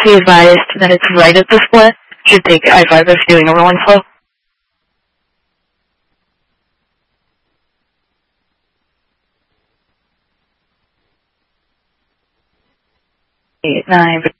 be advised that it's right at the split. Should take I-5 if doing a rolling flow. 8, 9.